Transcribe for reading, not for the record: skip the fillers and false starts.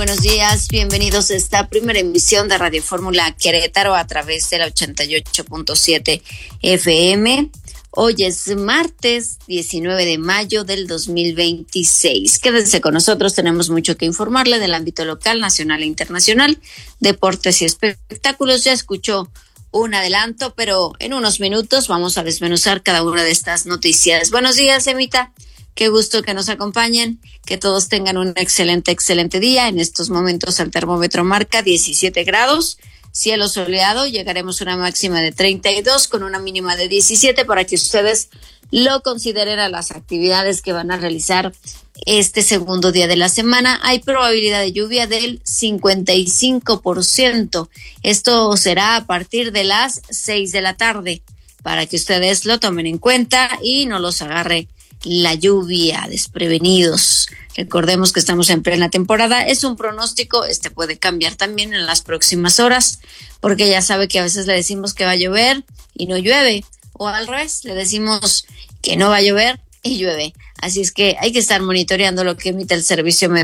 buenos días. Bienvenidos a esta primera emisión de Radio Fórmula Querétaro a través de la 88.7 FM. Hoy es martes 19 de mayo del 2026. Quédense con nosotros, tenemos mucho que informarle del ámbito local, nacional e internacional, deportes y espectáculos. Ya escuchó un adelanto, pero en unos minutos vamos a desmenuzar cada una de estas noticias. Buenos días, Emita. Qué gusto que nos acompañen, que todos tengan un excelente día. En estos momentos el termómetro marca 17 grados, cielo soleado, llegaremos a una máxima de 32 con una mínima de 17 para que ustedes lo consideren a las actividades que van a realizar este segundo día de la semana. Hay probabilidad de lluvia del 55%. Esto será a partir de las 6 de la tarde para que ustedes lo tomen en cuenta y no los agarre la lluvia desprevenidos. Recordemos que estamos en plena temporada. Es un pronóstico, puede cambiar también en las próximas horas, porque ya sabe que a veces le decimos que va a llover y no llueve, o al revés, le decimos que no va a llover y llueve. Así es que hay que estar monitoreando lo que emite el Servicio